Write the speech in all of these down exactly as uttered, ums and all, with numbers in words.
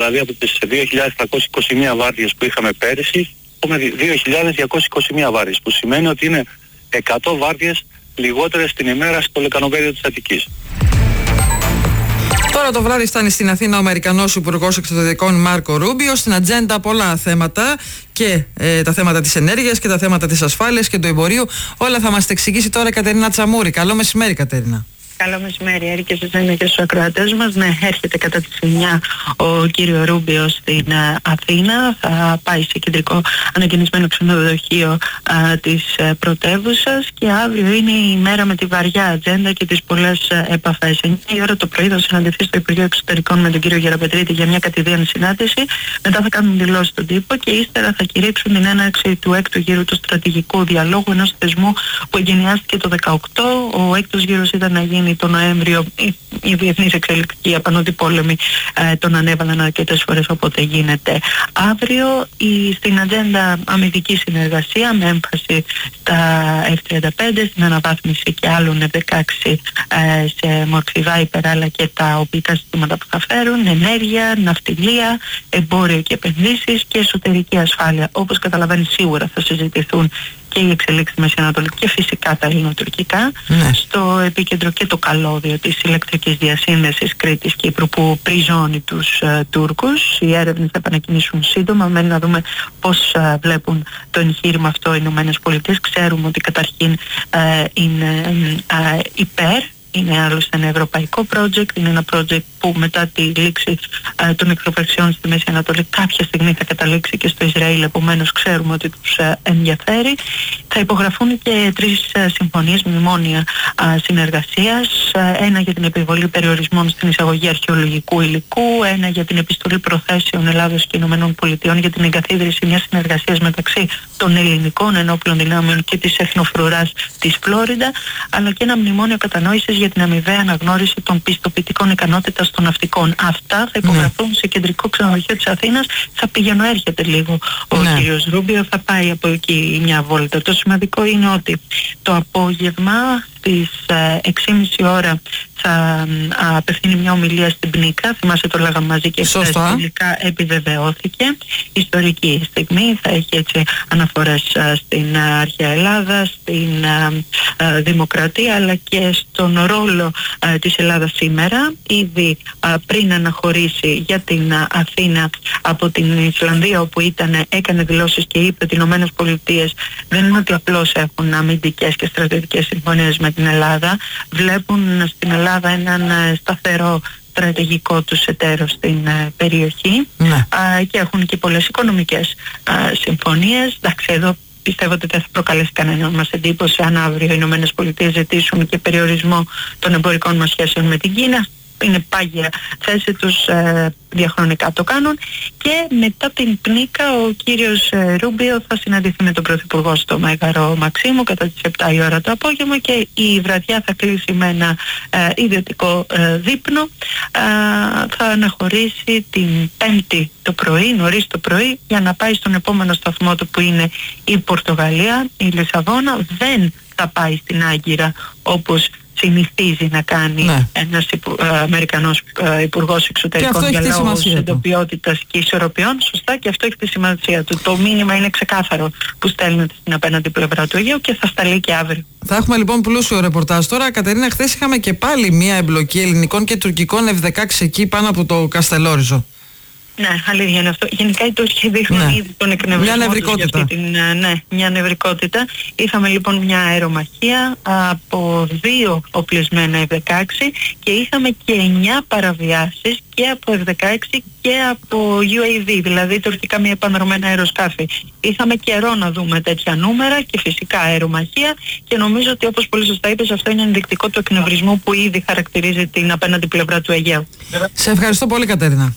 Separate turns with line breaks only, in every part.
δηλαδή από τις δύο χιλιάδες τριακόσιες είκοσι μία βάρδιες που είχαμε πέρυσι, έχουμε δύο χιλιάδες διακόσιες είκοσι μία βάρδιες, που σημαίνει ότι είναι εκατό βάρδιες λιγότερες την ημέρα στο λεκανοπέδιο της Αττικής.
Τώρα το βράδυ φτάνει στην Αθήνα ο Αμερικανός Υπουργός Εξωτερικών Μάρκο Ρούμπιο. Στην ατζέντα πολλά θέματα και ε, τα θέματα της ενέργειας και τα θέματα της ασφάλειας και του εμπορίου. Όλα θα μας τα εξηγήσει τώρα η Κατερίνα Τσαμούρη. Καλό μεσημέρι, Κατερίνα.
Καλό μεσημέρι, Έρη, και στους και στους ακροατές μας. Ναι, έρχεται κατά τις εννιά ο κύριο Ρούμπιο στην uh, Αθήνα. Θα πάει σε κεντρικό ανακαινισμένο ξενοδοχείο uh, της uh, πρωτεύουσας και αύριο είναι η μέρα με τη βαριά ατζέντα και τις πολλές uh, επαφές. εννιά η ώρα το πρωί θα συναντηθεί στο Υπουργείο Εξωτερικών με τον κύριο Γεραπετρίτη για μια κατηδίαν συνάντηση. Μετά θα κάνουν δηλώσεις στον τύπο και ύστερα θα κηρύξουν την έναρξη του έκτου γύρου του στρατηγικού διαλόγου, ενός θεσμού που εγκαινιάστηκε το δεκαοκτώ. Ο έκτος γύρος ήταν να γίνει το Νοέμβριο. Οι, οι διεθνείς εξελικτικοί απανώτοι πόλεμοι ε, τον ανέβαλαν αρκετές φορές, οπότε γίνεται αύριο. Η, στην ατζέντα αμυντική συνεργασία με έμφαση στα εφ τριάντα πέντε, στην αναβάθμιση και άλλων εφ δεκαέξι ε, σε μορφή Viper, αλλά και τα οπλικά συστήματα που θα φέρουν, ενέργεια, ναυτιλία, εμπόριο και επενδύσεις και εσωτερική ασφάλεια. Όπως καταλαβαίνει, σίγουρα θα συζητηθούν και η εξελίξη στη Μέση Ανατολή και φυσικά τα ελληνοτουρκικά. Ναι. Στο επίκεντρο και το καλώδιο της ηλεκτρικής διασύνδεσης Κρήτης Κύπρου που πριζώνει τους uh, Τούρκους. Οι έρευνες θα επανακινήσουν σύντομα. Μένει να δούμε πώς uh, βλέπουν το εγχείρημα αυτό οι Ηνωμένες Πολιτείες. Ξέρουμε ότι καταρχήν uh, είναι uh, υπέρ. Είναι άλλωστε ένα ευρωπαϊκό project, είναι ένα project που μετά τη λήξη ε, των εχθροπραξιών στη Μέση Ανατολή κάποια στιγμή θα καταλήξει και στο Ισραήλ, επομένως ξέρουμε ότι τους ε, ενδιαφέρει. Θα υπογραφούν και τρεις ε, συμφωνίες μνημόνια ε, συνεργασίας, ε, ένα για την επιβολή περιορισμών στην εισαγωγή αρχαιολογικού υλικού, ένα για την επιστολή προθέσεων Ελλάδος και Ηνωμένων Πολιτειών για την εγκαθίδρυση μιας συνεργασίας μεταξύ των ελληνικών ενόπλων δυνάμεων και της εθνοφρουράς της Φλόριντα, αλλά και ένα μνημόνιο κατανόησης για την αμοιβαία αναγνώριση των πιστοποιητικών ικανότητας των ναυτικών. Αυτά θα υπογραφούν ναι. σε κεντρικό ξενοδοχείο της Αθήνας. Θα πηγαίνω, έρχεται λίγο ο ναι. κύριος Ρούμπιο, θα πάει από εκεί μια βόλτα. Το σημαντικό είναι ότι το απόγευμα στις έξι και μισή ώρα θα απευθύνει μια ομιλία στην Πνίκα. Θυμάσαι, το λέγαμε μαζί και χθες, τελικά επιβεβαιώθηκε. Ιστορική στιγμή, θα έχει έτσι αναφορές στην αρχαία Ελλάδα, στην α, δημοκρατία, αλλά και στον ρόλο α, της Ελλάδας σήμερα. Ήδη α, πριν αναχωρήσει για την α, Αθήνα από την Ισλανδία όπου ήταν, έκανε δηλώσεις και είπε ότι οι Ηνωμένες Πολιτείες δεν είναι ότι απλώς έχουν αμυντικές και στρατιωτικές συμφωνίες με την Ελλάδα, βλέπουν στην Ελλάδα έναν σταθερό στρατηγικό τους εταίρο στην ε, περιοχή ναι. α, και έχουν και πολλές οικονομικές α, συμφωνίες. Εντάξει, εδώ πιστεύω ότι δεν θα προκαλέσει κανένα μας εντύπωση αν αύριο οι Ηνωμένες Πολιτείες ζητήσουν και περιορισμό των εμπορικών μας σχέσεων με την Κίνα. Είναι πάγια θέση τους, ε, διαχρονικά το κάνουν. Και μετά την Πνίκα ο κύριος ε, Ρούμπιο θα συναντηθεί με τον Πρωθυπουργό στο Μέγαρο Μαξίμου κατά τις επτά η ώρα το απόγευμα και η βραδιά θα κλείσει με ένα ε, ιδιωτικό ε, δείπνο. Ε, θα αναχωρήσει την Πέμπτη το πρωί, νωρίς το πρωί, για να πάει στον επόμενο σταθμό του που είναι η Πορτογαλία, η Λισαβόνα. Δεν θα πάει στην Άγκυρα όπως συνηθίζει να κάνει ναι. ένας υπου, ε, Αμερικανός ε, Υπουργός Εξωτερικών για λόγους εντοπιότητας και ισορροπιών. Σωστά, και αυτό έχει τη σημασία του. Το μήνυμα είναι ξεκάθαρο που στέλνεται στην απέναντι πλευρά του Αιγαίου και θα σταλεί και αύριο.
Θα έχουμε λοιπόν πλούσιο ρεπορτάζ τώρα. Κατερίνα, χθες είχαμε και πάλι μια εμπλοκή ελληνικών και τουρκικών εφ δεκαέξι εκεί πάνω από το Καστελόριζο.
Ναι, αλήθεια είναι αυτό. Γενικά οι Τούρκοι δείχνουν ναι. ήδη τον εκνευρισμό
μια νευρικότητα.
Τους για αυτή την, ναι, μια νευρικότητα. Είχαμε λοιπόν μια αερομαχία από δύο οπλισμένα εφ δεκαέξι και είχαμε και εννιά παραβιάσεις και από εφ δεκαέξι και από γιου έι βι, δηλαδή τουρκικά μη επανδρομένα αεροσκάφη. Είχαμε καιρό να δούμε τέτοια νούμερα και φυσικά αερομαχία και νομίζω ότι, όπως πολύ σωστά είπες, αυτό είναι ενδεικτικό του εκνευρισμού που ήδη χαρακτηρίζει την απέναντι πλευρά του Αιγαίου.
Σε ευχαριστώ πολύ, Κατερίνα.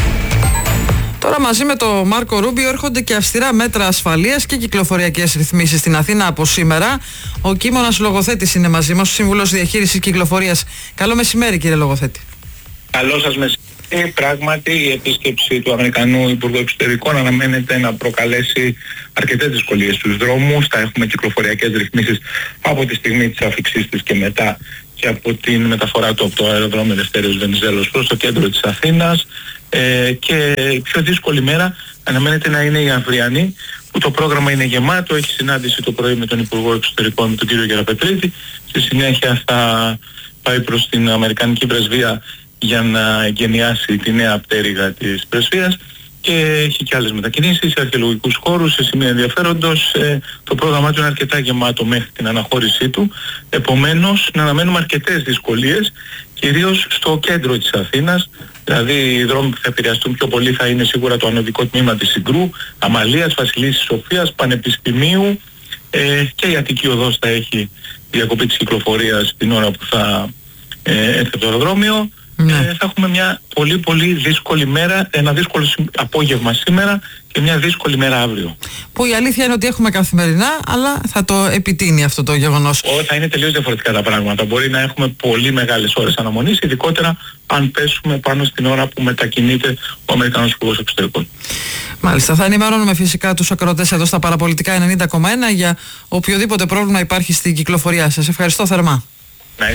Τώρα μαζί με τον Μάρκο Ρούμπιο έρχονται και αυστηρά μέτρα ασφαλείας και κυκλοφοριακές ρυθμίσεις στην Αθήνα από σήμερα. Ο Κίμωνας Λογοθέτης είναι μαζί μας, ο Σύμβουλος Διαχείρισης Κυκλοφορίας. Καλό μεσημέρι, κύριε Λογοθέτη.
Καλό σας μεσημέρι. Πράγματι η επίσκεψη του Αμερικανού Υπουργού Εξωτερικών αναμένεται να προκαλέσει αρκετές δυσκολίες στους δρόμους. Θα έχουμε κυκλοφοριακές ρυθμίσεις από τη στιγμή της αφήξής της και μετά και από την μεταφορά του από το αεροδρόμιο Ελευθέριος Βενιζέλος προς το κέντρο της Αθήνας. Ε, και η πιο δύσκολη μέρα αναμένεται να είναι η αυριανή, που το πρόγραμμα είναι γεμάτο. Έχει συνάντηση το πρωί με τον Υπουργό Εξωτερικών, με τον κύριο Γεραπετρίδη. Στη συνέχεια θα πάει προς την Αμερικανική Πρεσβεία για να εγκαινιάσει τη νέα πτέρυγα της πρεσβείας, και έχει και άλλες μετακινήσεις σε αρχαιολογικούς χώρους, σε σημεία ενδιαφέροντος. Ε, το πρόγραμμά του είναι αρκετά γεμάτο μέχρι την αναχώρησή του. Επομένως, να αναμένουμε αρκετές δυσκολίες, κυρίως στο κέντρο της Αθήνας. Δηλαδή οι δρόμοι που θα επηρεαστούν πιο πολύ θα είναι σίγουρα το ανωδικό τμήμα της Συγκρού, Αμαλίας, Βασιλίσσης Σοφίας, Πανεπιστημίου, ε, και η Αττική Οδός θα έχει διακοπή της κυκλοφορίας την ώρα που θα ε, έρθει το αεροδρόμιο. Ναι. Ε, θα έχουμε μια πολύ πολύ δύσκολη μέρα, ένα δύσκολο απόγευμα σήμερα και μια δύσκολη μέρα αύριο.
Που η αλήθεια είναι ότι έχουμε καθημερινά, αλλά θα το επιτείνει αυτό το γεγονός.
Ό, θα είναι τελείως διαφορετικά τα πράγματα. Μπορεί να έχουμε πολύ μεγάλες ώρες αναμονής, ειδικότερα αν πέσουμε πάνω στην ώρα που μετακινείται ο Αμερικανός Υπουργός Εξωτερικών.
Μάλιστα. Θα ενημερώνουμε φυσικά τους ακροατές εδώ στα Παραπολιτικά ενενήντα κόμμα ένα για οποιοδήποτε πρόβλημα υπάρχει στην κυκλοφορία σας. Ευχαριστώ θερμά.
Ναι.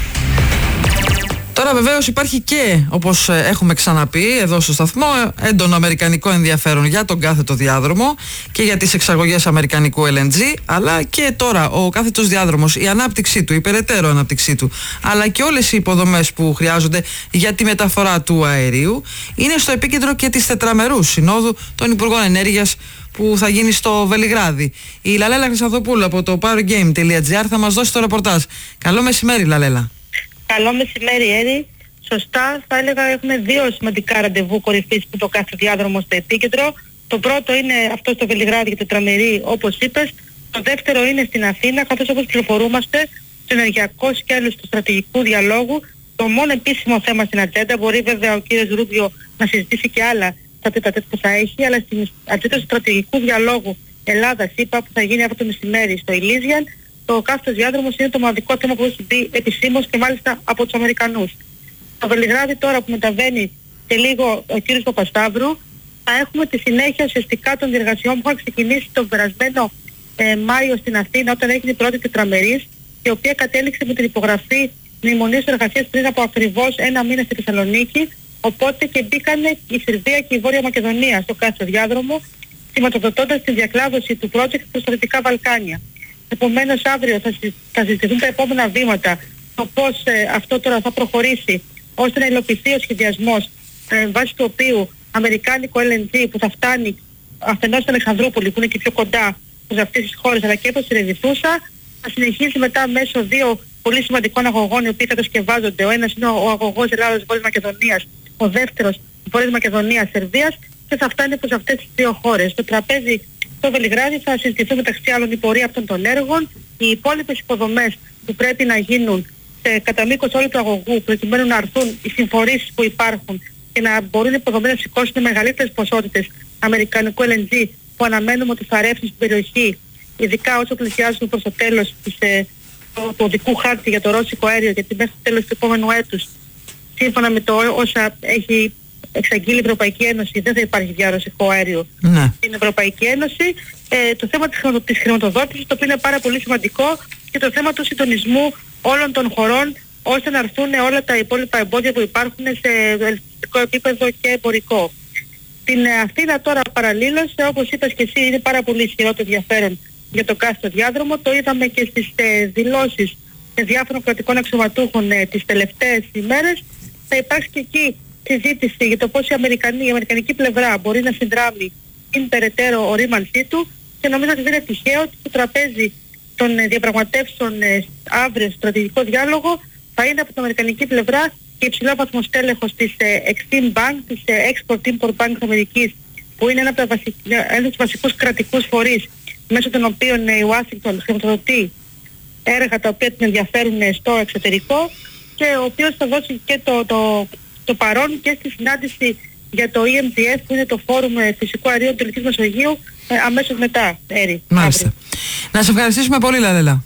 Τώρα βεβαίως υπάρχει και, όπως έχουμε ξαναπεί εδώ στο σταθμό, έντονο αμερικανικό ενδιαφέρον για τον κάθετο διάδρομο και για τις εξαγωγές αμερικανικού ελ εν τζι, αλλά και τώρα ο κάθετος διάδρομος, η ανάπτυξή του, η περαιτέρω ανάπτυξή του, αλλά και όλες οι υποδομές που χρειάζονται για τη μεταφορά του αερίου, είναι στο επίκεντρο και της τετραμερούς συνόδου των Υπουργών Ενέργειας που θα γίνει στο Βελιγράδι. Η Λαλέλα Χρυσανθοπούλου από το powergame τελεία τζι άρ θα μας δώσει το ρεπορτάζ. Καλό μεσημέρι, Λαλέλα.
Καλό μεσημέρι, Έρη. Σωστά, θα έλεγα έχουμε δύο σημαντικά ραντεβού κορυφής που το κάθε διάδρομο στο επίκεντρο. Το πρώτο είναι αυτό στο Βελιγράδι για τετραμερή, όπως είπες. Το δεύτερο είναι στην Αθήνα, καθώς όπως πληροφορούμαστε, στο ενεργειακό σκέλος του στρατηγικού διαλόγου. Το μόνο επίσημο θέμα στην ατζέντα, μπορεί βέβαια ο κύριος Ρούμπιο να συζητήσει και άλλα στα τέτα που θα έχει, αλλά στην ατζέντα του στρατηγικού διαλόγου Ελλάδα-ΣΥΠΑ που θα γίνει αυτό το μεσημέρι στο Ηλίζιαν, το κάθετος διάδρομος είναι το μοναδικό θέμα που έχει μπει επισήμως και μάλιστα από τους Αμερικανούς. Στο Βελιγράδι τώρα που μεταβαίνει σε λίγο ο κύριος Παπασταύρου, θα έχουμε τη συνέχεια ουσιαστικά των διεργασιών που είχαν ξεκινήσει τον περασμένο ε, Μάιο στην Αθήνα, όταν έγινε η πρώτη τετραμερής, η οποία κατέληξε με την υπογραφή μνημονίου εργασίας πριν από ακριβώς ένα μήνα στη Θεσσαλονίκη. Οπότε και μπήκαν η Σερβία και η Βόρεια Μακεδονία στο κάθετο διάδρομο, σηματοδοτώντας τη διακλάδωση του project προς τα Δυτικά Βαλκάνια. Επομένως αύριο θα, συ, θα συζητηθούν τα επόμενα βήματα, το πώς ε, αυτό τώρα θα προχωρήσει, ώστε να υλοποιηθεί ο σχεδιασμός ε, βάσει του οποίου αμερικάνικο ελ εν τζι που θα φτάνει αφενός στην Αλεξανδρούπολη που είναι και πιο κοντά προς αυτές τις χώρες, αλλά και προς τη Ρεδιθούσα, θα συνεχίσει μετά μέσω δύο πολύ σημαντικών αγωγών οι οποίοι κατασκευάζονται. Ο ένας είναι ο, ο αγωγός Ελλάδας-Βόρειας Μακεδονίας, ο δεύτερος Βόρειας Μακεδονίας-Σερβίας, και θα φτάνει προς αυτές τις δύο χώρες. Το τραπέζι στο Βελιγράδι θα συζητηθούν μεταξύ άλλων η πορεία αυτών των έργων, οι υπόλοιπες υποδομές που πρέπει να γίνουν σε, κατά μήκος όλου του αγωγού, προκειμένου να αρθούν οι συμφορήσεις που υπάρχουν και να μπορούν οι υποδομές να σηκώσουν μεγαλύτερες ποσότητες αμερικανικού ελ εν τζι που αναμένουμε ότι θα ρεύσουν στην περιοχή, ειδικά όσο πλησιάζουμε προς το τέλος της, ε, του οδικού χάρτη για το ρώσικο αέριο, γιατί μέχρι το τέλος του επόμενου έτους, σύμφωνα με το όσα έχει εξαγγείλει η Ευρωπαϊκή Ένωση, δεν θα υπάρχει πια ρωσικό αέριο
ναι.
στην Ευρωπαϊκή Ένωση. Ε, το θέμα της, χρηματο, της χρηματοδότησης, το οποίο είναι πάρα πολύ σημαντικό, και το θέμα του συντονισμού όλων των χωρών, ώστε να έρθουν όλα τα υπόλοιπα εμπόδια που υπάρχουν σε ελευθερικό επίπεδο και εμπορικό. Στην Αθήνα τώρα παραλλήλως, όπως είπες και εσύ, είναι πάρα πολύ ισχυρό το ενδιαφέρον για το κάθετο διάδρομο. Το είδαμε και στις ε, δηλώσεις διάφορων κρατικών αξιωματούχων ε, τις τελευταίες ημέρες. Θα υπάρξει και εκεί συζήτηση για το πώς η, Αμερικανή, η αμερικανική πλευρά μπορεί να συνδράμει την περαιτέρω ορίμανσή του, και νομίζω ότι δεν είναι τυχαίο ότι το τραπέζι των διαπραγματεύσεων ε, αύριο στο στρατηγικό διάλογο θα είναι από την αμερικανική πλευρά και υψηλό βαθμό στέλεχος της ε, Exim Bank, της ε, Export-Import Bank της Αμερικής, που είναι ένα από, βασικ, ένα από τους βασικούς κρατικούς φορείς μέσω των οποίων ε, η Ουάσιγκτον χρηματοδοτεί έργα τα οποία την ενδιαφέρουν ε, στο εξωτερικό, και ο οποίος θα δώσει και το, το, το παρόν και στη συνάντηση για το ι εμ τζι εφ, που είναι το Φόρουμ Φυσικού Αερίου του Τελικής Μεσογείου, ε, αμέσως μετά, Έρη.
Μάλιστα. Να σε ευχαριστήσουμε πολύ, Λαλέλα.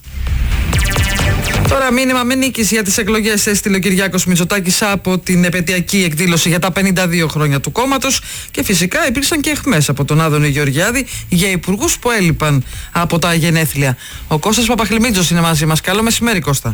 Τώρα μήνυμα με νίκης για τις εκλογές έστειλε ο Κυριάκος Μητσοτάκης από την επετειακή εκδήλωση για τα πενήντα δύο χρόνια του κόμματος, και φυσικά υπήρξαν και αιχμές από τον Άδωνη Γεωργιάδη για υπουργούς που έλειπαν από τα γενέθλια. Ο Κώστας Παπαχλημίτζος είναι μαζί μας. Καλό μεσημέρι, Κώστα.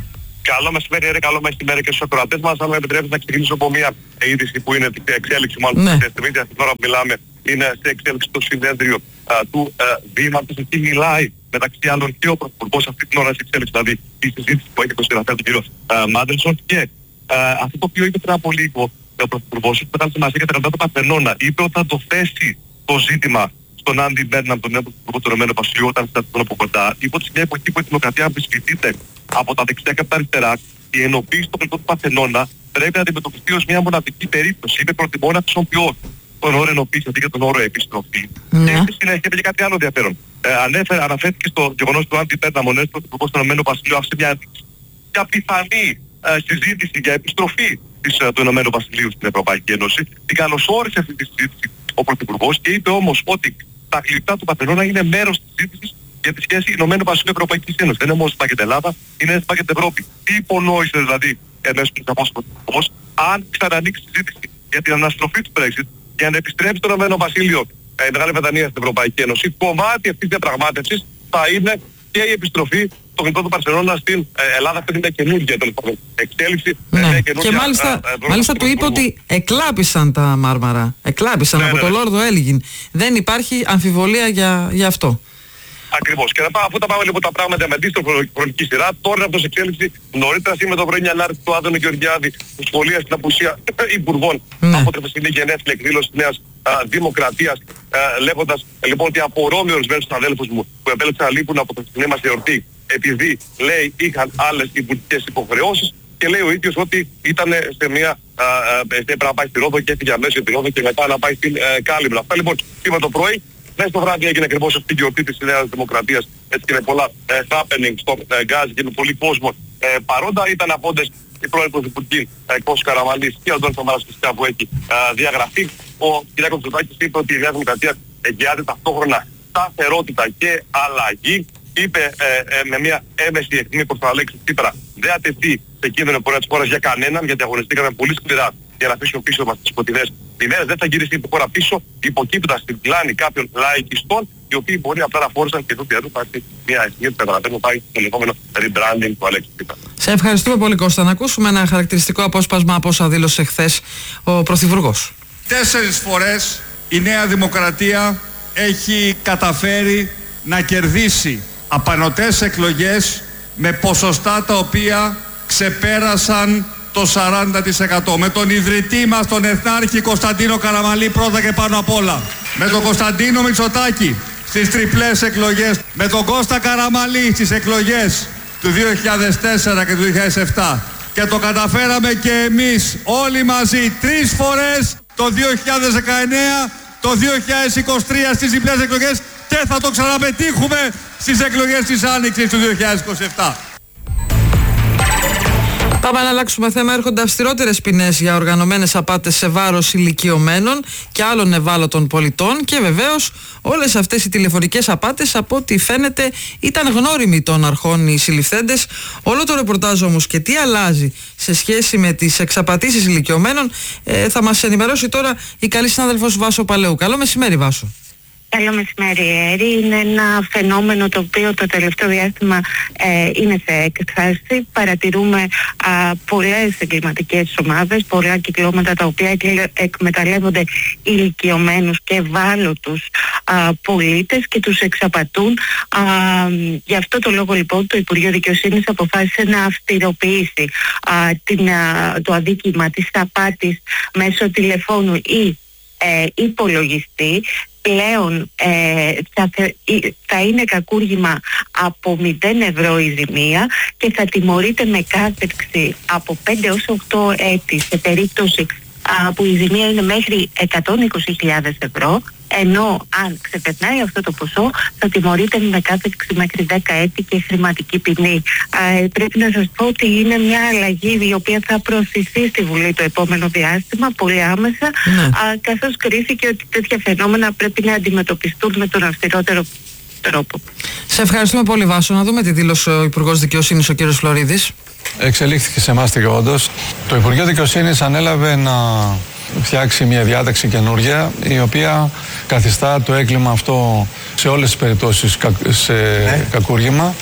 Καλό μεσημέρι, Έρε, καλό μεσημέρι και στους ακροατές μας. Αν με επιτρέπετε να ξεκινήσω από μια είδηση που είναι την εξέλιξη, μάλλον
ναι.
Στην στιγμή αυτή ώρα που μιλάμε, είναι σε εξέλιξη το συνέδριο α, του α, Δήματος. Εκεί μιλάει μεταξύ άλλων και ο Πρωθυπουργός αυτή την ώρα σε εξέλιξη, δηλαδή η συζήτηση που έχει το συγγραφέα του κ. Μάντελσον. Και α, αυτό το οποίο είπε πριν από λίγο ο Πρωθυπουργός, έχει μεγάλη σημασία για τα κρατά του Παρθενώνα. Είπε ότι θα το θέσει το ζήτημα στον Άντι Μπέρναμ, τον νέο Πρωθυπουργό του Ηνωμένου Βασιλείου, όταν ήταν από κοντά. Είπε ότι σε μια εποχή που η δημοκρατία αμφισβητείται από τα δεξιά και από τα αριστερά, η ενοποίηση των κρατών του Παρθενώνα πρέπει να αντιμετωπιστεί ως μια μοναδική περίπτωση. Είπε προτιμώ να χρησιμοποιώ τον όρο ενοποίηση αντί για τον όρο επιστροφή.
Ναι.
Και στη συνέχεια είπε και κάτι άλλο ενδιαφέρον. Ε, ανέφερε, αναφέρθηκε στο γεγονός του Άντι Μπέρναμ, ο νέος Πρωθυπουργός του Ηνωμένου Βασιλείου, άφησε μια για πιθανή ε, συζήτηση για επιστροφή της, ε, του Ηνωμένου Βασιλείου στην Ευρωπαϊκή Ένωση. Την καλωσόρισε αυτή τη συζήτηση ο Πρωθυπουργός και είπε όμως ότι τα κλειτά του Παρθενώνα είναι μέρος της συζήτησης για τη σχέση Ηνωμένου Βασιλείου Ευρωπαϊκής Ένωσης. Δεν είναι μόνο στην Ελλάδα, είναι στην Παγκετ Ευρώπη. Τι υπονόησε δηλαδή εμέσως του Πρωθυπουργός, αν ξανανοίξει συζήτηση για την αναστροφή του Brexit, για να επιστρέψει το Ηνωμένο Βασίλειο, η Μεγάλη Βρετανία στην Ευρωπαϊκή Ένωση, κομμάτι αυτής της διαπραγμάτευσης θα είναι και η επιστροφή των κρατών του Παρθενώνα στην Ελλάδα. Αυτή είναι καινούργια εξέλιξη.
Ναι. Και μάλιστα, α, α, μάλιστα του είπε ότι εκλάπησαν τα Μάρμαρα. Εκλάπησαν ναι, από ναι, το ναι. Λόρδο Έλγιν. Δεν υπάρχει αμφιβολία για, για αυτό.
Ακριβώς. Και να, αφού τα πάμε λοιπόν τα πράγματα με αντίστοιχη χρονική σειρά, τώρα αυτό σε εξέλιξη νωρίτερα σήμερα το πρωί μια ανάρτηση του Άδωνη Γεωργιάδη που σχολεία στην απουσία υπουργών ναι. από την χθεσινή γενέθλια εκδήλωση της Νέας Δημοκρατίας, λέγοντας λοιπόν ότι απορώ με ορισμένους συναδέλφους μου που επέλεξαν να λείπουν από τη χθεσινή μας εορτή επειδή λέει είχαν άλλες υπουργικές υποχρεώσεις, και λέει ο ίδιος ότι ήταν σε μια έπρεπε να πάει στη Ρόδο και έφυγε αμέσως στη Ρόδο και μετά να πάει στην Κάλυμνα. Αυτά λοιπόν σήμερα το πρωί. Μέσα στο βράδυ έγινε ακριβώς αυτή η γιορτή της Νέας Δημοκρατίας, έτσι και με πολλά ε, happening στο ε, Γκάζι και με πολύ κόσμο ε, παρόντα. Ήταν απόντες η πρώην Πρωθυπουργή ε, Κώστας Καραμανλής και ο Αντώνης Σαμάρας φυσικά που έχει ε, διαγραφεί. Ο κ. Μητσοτάκης είπε ότι η Νέα Δημοκρατία εγγυάται ταυτόχρονα σταθερότητα και αλλαγή. Είπε ε, ε, με μια έμεση αιχμή προς τον Αλέξη Τσίπρα δεν ατεθεί σε κίνδυνο πορεία της χώρας για κανέναν, γιατί αγωνιστήκαμε πολύ σκληρά για να αφήσουμε πίσω μας τις σκοτεινές ημέρες. Δεν θα γυρίσει η χώρα πίσω, υποκείπτοντας στην πλάνη κάποιων λαϊκιστών, οι οποίοι μπορεί απλά να φόρησαν και тут διαδού πάρει μια εθνική που καταλαβαίνουμε πάει στο λεγόμενο rebranding του Αλέξη Τσίπρα.
Σε ευχαριστούμε πολύ, Κώστα. Να ακούσουμε ένα χαρακτηριστικό απόσπασμα από όσα δήλωσε χθες ο Πρωθυπουργός.
Τέσσερις φορές η Νέα Δημοκρατία έχει καταφέρει να κερδίσει απανωτές εκλογές με ποσοστά τα οποία ξεπέρασαν το σαράντα τοις εκατό. Με τον ιδρυτή μας, τον Εθνάρχη Κωνσταντίνο Καραμανλή πρώτα και πάνω απ' όλα. Με τον Κωνσταντίνο Μητσοτάκη στις τριπλές εκλογές. Με τον Κώστα Καραμανλή στις εκλογές του δύο χιλιάδες τέσσερα και του δύο χιλιάδες επτά. Και το καταφέραμε και εμείς όλοι μαζί τρεις φορές το δύο χιλιάδες δεκαεννέα, το δύο χιλιάδες είκοσι τρία στις διπλές εκλογές και θα το ξαναπετύχουμε στις εκλογές της Άνοιξης του δύο χιλιάδες είκοσι επτά.
Πάμε να αλλάξουμε θέμα. Έρχονται αυστηρότερες ποινές για οργανωμένες απάτες σε βάρος ηλικιωμένων και άλλων ευάλωτων πολιτών και βεβαίως όλες αυτές οι τηλεφωνικές απάτες, από ό,τι φαίνεται, ήταν γνώριμοι των αρχών οι συλληφθέντες. Όλο το ρεπορτάζ όμως και τι αλλάζει σε σχέση με τις εξαπατήσεις ηλικιωμένων ε, θα μας ενημερώσει τώρα η καλή συνάδελφος Βάσο Παλαιού. Καλό μεσημέρι, Βάσο.
Καλό μεσημέρι, Έρη. Είναι ένα φαινόμενο το οποίο το τελευταίο διάστημα ε, είναι σε έκφραση. Παρατηρούμε α, πολλές εγκληματικές ομάδες, πολλά κυκλώματα τα οποία εκμεταλλεύονται ηλικιωμένους και ευάλωτους α, πολίτες και τους εξαπατούν. Α, γι' αυτό το λόγο λοιπόν το Υπουργείο Δικαιοσύνης αποφάσισε να αυστηροποιήσει α, την, α, το αδίκημα της απάτης μέσω τηλεφώνου ή ε, υπολογιστή. Πλέον ε, θα, θα είναι κακούργημα από μηδέν ευρώ η ζημία και θα τιμωρείται με κάθερξη από πέντε έως οκτώ έτη σε περίπτωση α, που η ζημία είναι μέχρι εκατόν είκοσι χιλιάδες ευρώ, ενώ αν ξεπερνάει αυτό το ποσό θα τιμωρείται με κάθερξη μέχρι δέκα έτη και χρηματική ποινή. Α, πρέπει να σας πω ότι είναι μια αλλαγή η οποία θα προωθηθεί στη Βουλή το επόμενο διάστημα πολύ άμεσα, ναι. α, καθώς κρίθηκε ότι τέτοια φαινόμενα πρέπει να αντιμετωπιστούν με τον αυστηρότερο τρόπο.
Σε ευχαριστούμε πολύ, Βάσο. Να δούμε τη δήλωσε ο Υπουργός Δικαιοσύνης, ο κ. Φλωρίδης.
Εξελίχθηκε σε εμάς όντως. Το Υπουργείο Δικαιοσύνης ανέλαβε να φτιάξει μια διάταξη καινούργια, η οποία καθιστά το έγκλημα αυτό σε όλες τις περιπτώσεις σε ναι. κακούργημα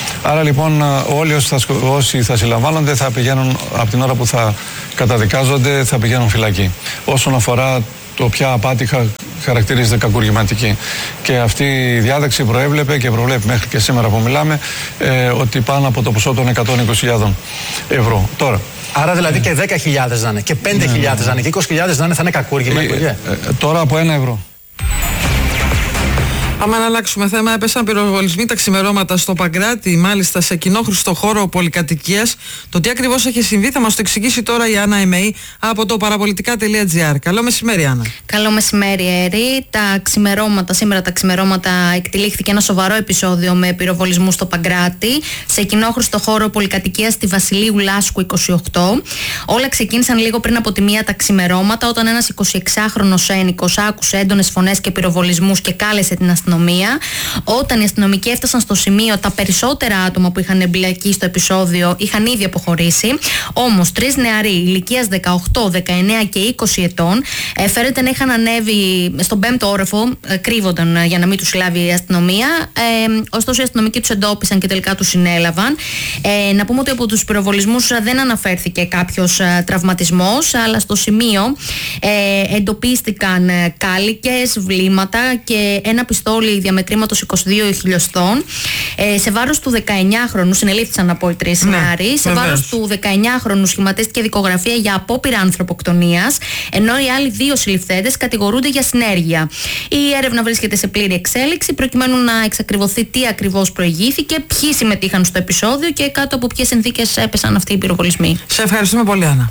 Άρα λοιπόν όλοι όσοι θα, όσοι θα συλλαμβάνονται θα πηγαίνουν από την ώρα που θα καταδικάζονται, θα πηγαίνουν φυλακή. Όσον αφορά το ποια απάτη χα, χαρακτηρίζεται κακουργηματική. Και αυτή η διάταξη προέβλεπε και προβλέπει μέχρι και σήμερα που μιλάμε ε, ότι πάνω από το ποσό των εκατόν είκοσι χιλιάδων ευρώ. Τώρα,
άρα δηλαδή και δέκα χιλιάδες να είναι, και πέντε χιλιάδες να είναι, και είκοσι χιλιάδες να είναι, θα είναι κακούργημα,
ε, ε, ε, τώρα από ένα ευρώ.
Πάμε να αλλάξουμε θέμα. Έπεσαν πυροβολισμοί τα ξημερώματα στο Παγκράτη, μάλιστα σε κοινόχρηστο χώρο πολυκατοικίας. Το τι ακριβώς έχει συμβεί θα μας το εξηγήσει τώρα η Άννα Εμεή από το παραπολιτικά τελεία τζι άρ. Καλό μεσημέρι, Άννα.
Καλό μεσημέρι, Έρη. Τα ξημερώματα, σήμερα τα ξημερώματα εκτελήχθηκε ένα σοβαρό επεισόδιο με πυροβολισμού στο Παγκράτη, σε κοινόχρηστο χώρο πολυκατοικίας στη Βασιλείου Λάσκου είκοσι οκτώ. Όλα ξεκίνησαν λίγο πριν από τη μία τα ξημερώματα, όταν ένας εικοσιεξάχρονος ένοικος άκουσε έντονες φωνές και πυροβολισμούς και κάλεσε την αστυνομία. Όταν οι αστυνομικοί έφτασαν στο σημείο, τα περισσότερα άτομα που είχαν εμπλακεί στο επεισόδιο είχαν ήδη αποχωρήσει. Όμως, τρεις νεαροί ηλικίας δεκαοκτώ, δεκαεννέα και είκοσι ετών ε, φέρεται να είχαν ανέβει στον πέμπτο όροφο, ε, κρύβονταν ε, για να μην τους συλλάβει η αστυνομία. Ε, ωστόσο, οι αστυνομικοί τους εντόπισαν και τελικά τους συνέλαβαν. Ε, να πούμε ότι από τους πυροβολισμούς δεν αναφέρθηκε κάποιος ε, τραυματισμός, αλλά στο σημείο ε, εντοπίστηκαν ε, κάλικες, βλήματα και ένα πιστόλι διαμετρήματος είκοσι δύο χιλιοστών. Ε, σε βάρος του δεκαεννιάχρονου, συνελήφθησαν από οι τρεις νεαροί, ναι, σε βάρος του δεκαεννιάχρονου σχηματίστηκε δικογραφία για απόπειρα ανθρωποκτονίας, ενώ οι άλλοι δύο συλληφθέντες κατηγορούνται για συνέργεια. Η έρευνα βρίσκεται σε πλήρη εξέλιξη, προκειμένου να εξακριβωθεί τι ακριβώς προηγήθηκε, ποιοι συμμετείχαν στο επεισόδιο και κάτω από ποιες συνθήκες έπεσαν αυτοί οι πυροβολισμοί.
Σε ευχαριστούμε πολύ, Άννα.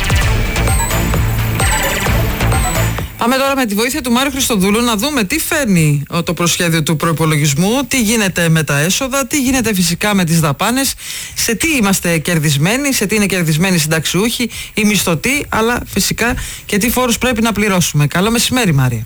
Πάμε τώρα με τη βοήθεια του Μάριου Χριστοδούλου να δούμε τι φέρνει το προσχέδιο του προϋπολογισμού, τι γίνεται με τα έσοδα, τι γίνεται φυσικά με τις δαπάνες, σε τι είμαστε κερδισμένοι, σε τι είναι κερδισμένοι οι συνταξιούχοι, οι μισθωτοί, αλλά φυσικά και τι φόρους πρέπει να πληρώσουμε. Καλό μεσημέρι, Μάρια.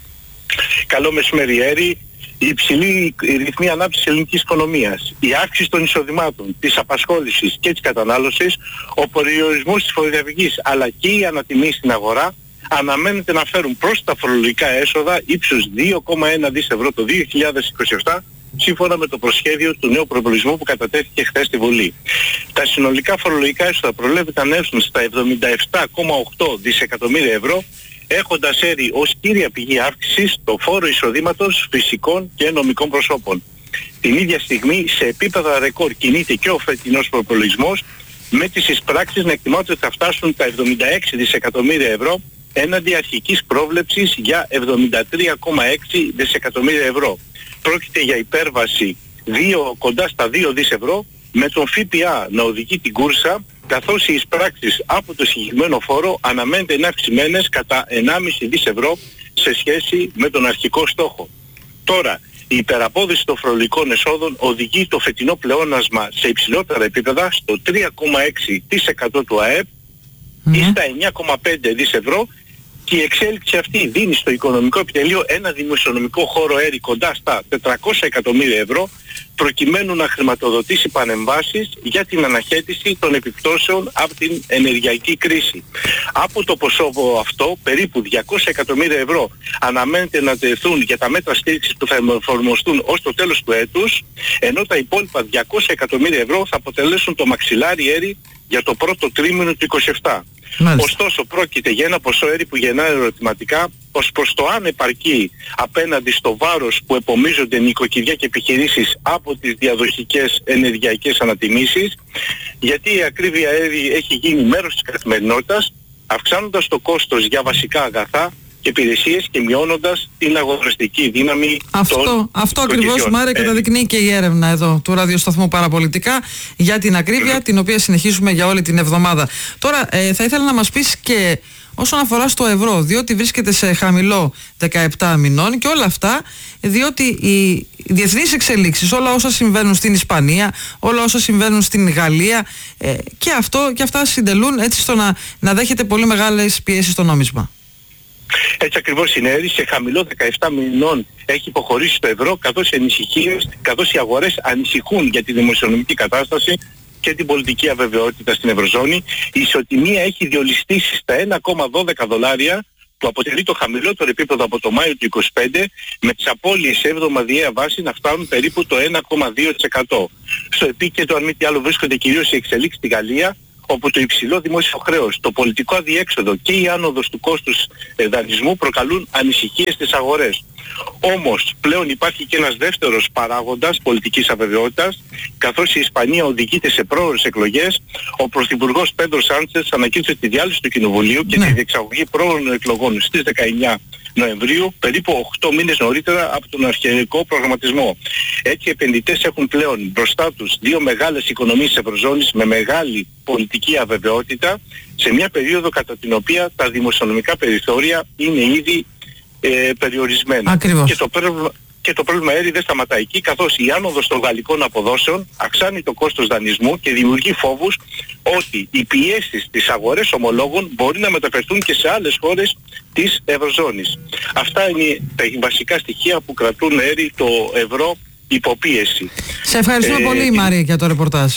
Καλό μεσημέρι, Έρη. Η υψηλή ρυθμή ανάπτυξης της ελληνικής οικονομίας, η αύξηση των εισοδημάτων, της απασχόλησης και της κατανάλωσης, ο περιορισμός της φοροδιαφυγής αλλά και η ανατιμή στην αγορά αναμένεται να φέρουν προς τα φορολογικά έσοδα ύψους δύο κόμμα ένα δισεκατομμύρια ευρώ το δύο χιλιάδες είκοσι επτά, σύμφωνα με το προσχέδιο του νέου προϋπολογισμού που κατατέθηκε χθες στη Βουλή. Τα συνολικά φορολογικά έσοδα προβλέπεται να έρθουν στα εβδομήντα επτά κόμμα οκτώ δισεκατομμύρια ευρώ, έχοντας έρει ως κύρια πηγή αύξησης το φόρο εισοδήματος φυσικών και νομικών προσώπων. Την ίδια στιγμή, σε επίπεδα ρεκόρ κινείται και ο φετινός προϋπολογισμός, με τις εισπράξεις να εκτιμάται ότι θα φτάσουν τα εβδομήντα έξι δισεκατομμύρια ευρώ, έναντι αρχικής πρόβλεψης για εβδομήντα τρία κόμμα έξι δισεκατομμύρια ευρώ. Πρόκειται για υπέρβαση δύο, κοντά στα δύο δισεκατομμύρια ευρώ, με τον ΦΠΑ να οδηγεί την κούρσα, καθώς οι εισπράξεις από το συγκεκριμένο φόρο αναμένεται να αυξημένες κατά ενάμιση δισεκατομμύρια ευρώ σε σχέση με τον αρχικό στόχο. Τώρα, η υπεραπόδοση των φορολογικών εσόδων οδηγεί το φετινό πλεόνασμα σε υψηλότερα επίπεδα, στο τρία κόμμα έξι τοις εκατό του ΑΕΠ mm. ή στα εννιά κόμμα πέντε δισεκατομμύρια ευρώ, και η εξέλιξη αυτή δίνει στο οικονομικό επιτελείο ένα δημοσιονομικό χώρο έρη κοντά στα τετρακόσια εκατομμύρια ευρώ, προκειμένου να χρηματοδοτήσει πανεμβάσεις για την αναχέτηση των επιπτώσεων από την ενεργειακή κρίση. Από το ποσό αυτό, περίπου διακόσια εκατομμύρια ευρώ αναμένεται να τεθούν για τα μέτρα στήριξης που θα εφαρμοστούν ως το τέλος του έτους, ενώ τα υπόλοιπα διακόσια εκατομμύρια ευρώ θα αποτελέσουν το μαξιλάρι έρη για το πρώτο τρίμηνο του είκοσι επτά. Μάλιστα. Ωστόσο, πρόκειται για ένα ποσό έρη που γεννάει ερωτηματικά ως προς το αν επαρκεί απέναντι στο βάρος που επομίζονται νοικοκυριά και επιχειρήσεις από τις διαδοχικές ενεργειακές ανατιμήσεις, γιατί η ακρίβεια έρη έχει γίνει μέρος της καθημερινότητας, αυξάνοντας το κόστος για βασικά αγαθά και υπηρεσίες και μειώνοντας την αγοραστική δύναμη
αυτό,
των
Αυτό ακριβώς, Μάρια, καταδεικνύει και η έρευνα εδώ του ραδιοσταθμού Παραπολιτικά για την ακρίβεια, την οποία συνεχίζουμε για όλη την εβδομάδα. Τώρα ε, θα ήθελα να μας πεις και όσον αφορά στο ευρώ, διότι βρίσκεται σε χαμηλό δεκαεπτά μηνών, και όλα αυτά διότι οι διεθνείς εξελίξεις, όλα όσα συμβαίνουν στην Ισπανία, όλα όσα συμβαίνουν στην Γαλλία ε, και, αυτό, και αυτά συντελούν έτσι στο να, να δέχεται πολύ μεγάλες πιέσεις στο νόμισμα.
Έτσι ακριβώς είναι, έρη, σε χαμηλό δεκαεπτά μηνών έχει υποχωρήσει το ευρώ, καθώς οι ανησυχίες, καθώς οι αγορές ανησυχούν για τη δημοσιονομική κατάσταση και την πολιτική αβεβαιότητα στην Ευρωζώνη. Η ισοτιμία έχει διολιστήσει στα ένα κόμμα δώδεκα δολάρια,
που αποτελεί το χαμηλότερο επίπεδο από το Μάιο του είκοσι πέντε, με τις απώλειες σε εβδομαδιαία βάση να φτάνουν περίπου το ένα κόμμα δύο τοις εκατό. Στο επίκεντρο, αν μη τι άλλο, βρίσκονται κυρίως οι εξελίξεις στη Γαλλία, όπου το υψηλό δημόσιο χρέος, το πολιτικό αδιέξοδο και η άνοδος του κόστους δανεισμού προκαλούν ανησυχίες στις αγορές. Όμως πλέον υπάρχει και ένας δεύτερος παράγοντας πολιτικής αβεβαιότητας, καθώς η Ισπανία οδηγείται σε πρόορες εκλογές. Ο Πρωθυπουργός Πέντρο Σάντσες ανακοίνωσε τη διάλυση του Κοινοβουλίου και ναι. τη διεξαγωγή πρόορων εκλογών στις δεκαεννιά Νοεμβρίου, περίπου οκτώ μήνες νωρίτερα από τον αρχαιολογικό προγραμματισμό. Έτσι οι επενδυτές έχουν πλέον μπροστά τους δύο μεγάλες οικονομίες της Ευρωζώνης με μεγάλη πολιτική αβεβαιότητα, σε μια περίοδο κατά την οποία τα δημοσιονομικά περιθώρια είναι ήδη ε, περιορισμένα.
Ακριβώς.
Και το πρόβλημα, και το πρόβλημα έρη δεν σταματάει εκεί, καθώς η άνοδος των γαλλικών αποδόσεων αυξάνει το κόστος δανεισμού και δημιουργεί φόβους ότι οι πιέσεις στις αγορές ομολόγων μπορεί να μεταφερθούν και σε άλλες χώρες της Ευρωζώνης. Αυτά είναι τα βασικά στοιχεία που κρατούν έρη το ευρώ υποπίεση.
Σε ευχαριστούμε ε, πολύ, Μάρια, για το ρεπορτάζ.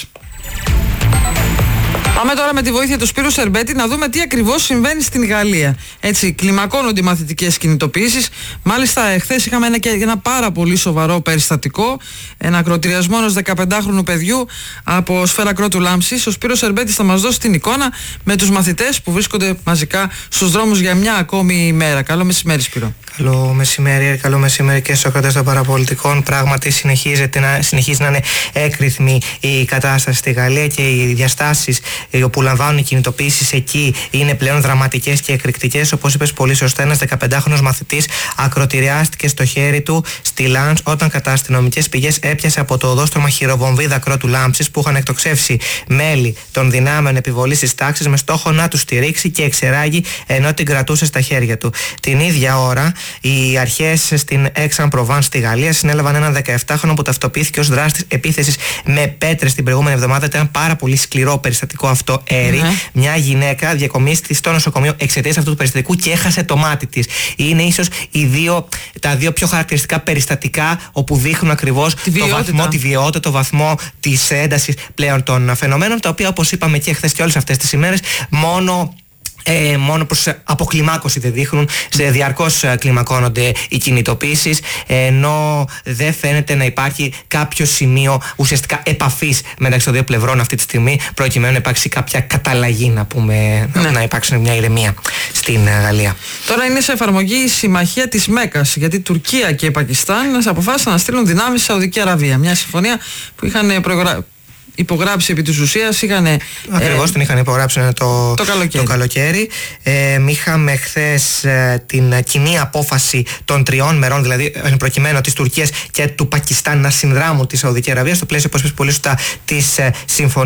Πάμε τώρα με τη βοήθεια του Σπύρου Σερμπέτη να δούμε τι ακριβώς συμβαίνει στην Γαλλία. Έτσι, κλιμακώνονται οι μαθητικές κινητοποιήσεις. Μάλιστα, εχθές είχαμε ένα, ένα πάρα πολύ σοβαρό περιστατικό. Ένα ακροτηριασμό ενός δεκαπεντάχρονου παιδιού από σφαίρα κρότου λάμψης. Ο Σπύρος Σερμπέτης θα μας δώσει την εικόνα με τους μαθητές που βρίσκονται μαζικά στους δρόμους για μια ακόμη ημέρα. Καλό μεσημέρι, Σπύρο.
Καλό μεσημέρι, καλό μεσημέρι και στους ακροατές των παραπολιτικών. Πράγματι, συνεχίζεται να, συνεχίζει να είναι έκρηθμη η κατάσταση στη Γαλλία και οι διαστάσεις όπου λαμβάνουν οι κινητοποιήσεις εκεί είναι πλέον δραματικές και εκρηκτικές. Όπως είπες πολύ σωστά, ένας δεκαπεντάχρονος μαθητής ακροτηριάστηκε στο χέρι του στη Λάνς όταν κατά αστυνομικές πηγές έπιασε από το οδόστρωμα χειροβομβίδα κρότου λάμψης που είχαν εκτοξεύσει μέλη των δυνάμεων επιβολής της τάξης με στόχο να του στηρίξει και εξεράγει ενώ την κρατούσε στα χέρια του. Την ίδια ώρα, οι αρχές στην Aix-en-Provence στη Γαλλία συνέλαβαν έναν δεκαεπτάχρονο που ταυτοποιήθηκε ως δράστης επίθεσης με πέτρες την προηγούμενη εβδομάδα. Ήταν πάρα πολύ σκληρό περιστατικό αυτό, έρη. Mm-hmm. Μια γυναίκα διακομίστηκε στο νοσοκομείο εξαιτίας αυτού του περιστατικού και έχασε το μάτι της. Είναι ίσως οι δύο, τα δύο πιο χαρακτηριστικά περιστατικά όπου δείχνουν ακριβώς το βαθμό, τη βιαιότητα, το βαθμό της έντασης πλέον των φαινομένων, τα οποία, όπως είπαμε και χθες και όλες αυτές τις ημέρες, μόνο Ε, μόνο προς αποκλιμάκωση δεν δείχνουν, σε διαρκώς κλιμακώνονται οι κινητοποιήσεις, ενώ δεν φαίνεται να υπάρχει κάποιο σημείο ουσιαστικά επαφής μεταξύ των δύο πλευρών αυτή τη στιγμή, προκειμένου να υπάρξει κάποια καταλλαγή, να πούμε, ναι. να υπάρξει μια ηρεμία στην Γαλλία.
Τώρα είναι σε εφαρμογή η συμμαχία της Μέκας, γιατί Τουρκία και Πακιστάν αποφάσισαν να στείλουν δυνάμεις στη Σαουδική Αραβία. Μια συμφωνία που είχαν προγρα... υπογράψει επί της ουσίας, είχαν.
Ακριβώς ε, την είχαν υπογράψει το,
το καλοκαίρι.
Το καλοκαίρι. Ε, είχαμε χθες ε, την κοινή απόφαση των τριών μερών, δηλαδή προκειμένου της Τουρκίας και του Πακιστάν να συνδράμουν τη Σαουδική Αραβία στο πλαίσιο, όπως είπες πολύ σωστά, της ε, συμφωνίας.